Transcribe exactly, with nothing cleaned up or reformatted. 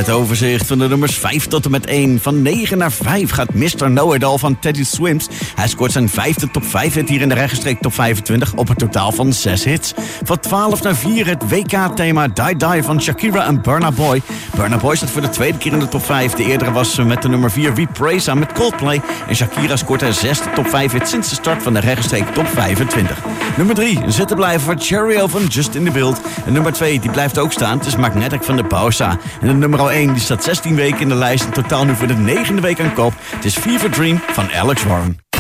Het overzicht van de nummers vijf tot en met één. Van negen naar vijf gaat mister Know-It-All van Teddy Swims. Hij scoort zijn vijfde top vijf hit hier in de rechtstreek top vijfentwintig op een totaal van zes hits. Van twaalf naar vier het W K-thema Die Die van Shakira en Burna Boy. Burna Boy staat voor de tweede keer in de top vijf. De eerdere was met de nummer vier We Praise aan met Coldplay. En Shakira scoort haar zesde top vijf hit sinds de start van de rechtstreek top vijfentwintig. Nummer drie, zitten blijven voor Cheerio van Just in the Build. En nummer twee, die blijft ook staan. Het is Magnetic van de Bausa. En de nummer één, die staat zestien weken in de lijst. En totaal nu voor de negende week aan koop. Het is Fever Dream van Alex Warren.